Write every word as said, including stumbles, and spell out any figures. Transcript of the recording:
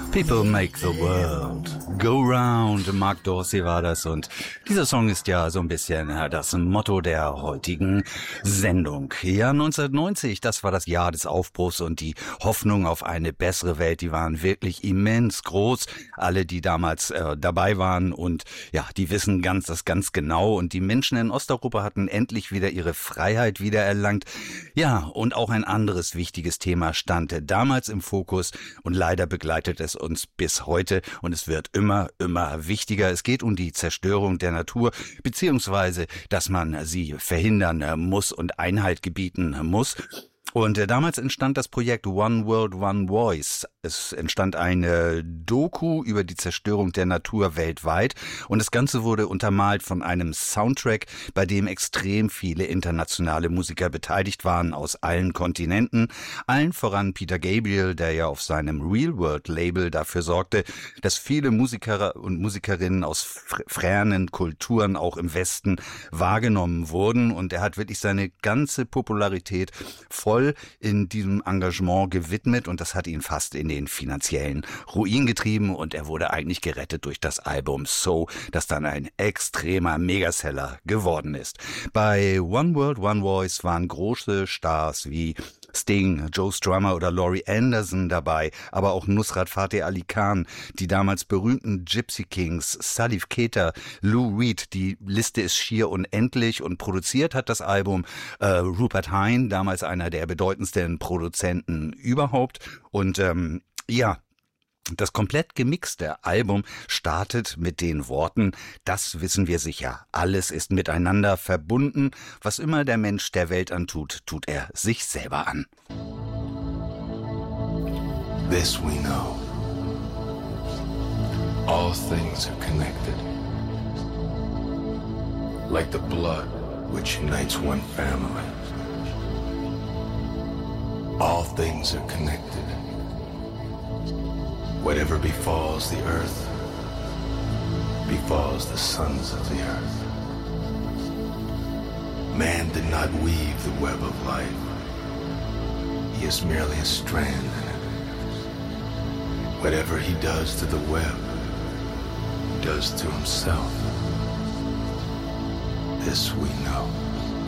People make the world go round. Mark Dorsey war das und dieser Song ist ja so ein bisschen das Motto der heutigen Sendung. Ja, neunzehnhundertneunzig, das war das Jahr des Aufbruchs und die Hoffnung auf eine bessere Welt, die waren wirklich immens groß. Alle, die damals äh, dabei waren und ja, die wissen ganz das ganz genau und die Menschen in Osteuropa hatten endlich wieder ihre Freiheit wiedererlangt. Ja, und auch ein anderes wichtiges Thema stand damals im Fokus und leider begleitet es uns bis heute und es wird immer, immer wichtiger. Es geht um die Zerstörung der Natur, beziehungsweise, dass man sie verhindern muss und Einhalt gebieten muss. Und äh, damals entstand das Projekt One World, One Voice. Es entstand eine Doku über die Zerstörung der Natur weltweit und das Ganze wurde untermalt von einem Soundtrack, bei dem extrem viele internationale Musiker beteiligt waren aus allen Kontinenten, allen voran Peter Gabriel, der ja auf seinem Real World Label dafür sorgte, dass viele Musiker und Musikerinnen aus fernen Kulturen auch im Westen wahrgenommen wurden und er hat wirklich seine ganze Popularität voll in diesem Engagement gewidmet und das hat ihn fast in den finanziellen Ruin getrieben und er wurde eigentlich gerettet durch das Album So, das dann ein extremer Megaseller geworden ist. Bei One World, One Voice waren große Stars wie Sting, Joe Strummer oder Laurie Anderson dabei, aber auch Nusrat Fateh Ali Khan, die damals berühmten Gypsy Kings, Salif Keita, Lou Reed, die Liste ist schier unendlich und produziert hat das Album äh, Rupert Hine, damals einer der bedeutendsten Produzenten überhaupt und ähm, ja, das komplett gemixte Album startet mit den Worten, das wissen wir sicher, alles ist miteinander verbunden, was immer der Mensch der Welt antut, tut er sich selber an. This we know, all things are connected, like the blood which unites one family. All things are connected. Whatever befalls the earth, befalls the sons of the earth. Man did not weave the web of life. He is merely a strand in it. Whatever he does to the web, he does to himself. This we know.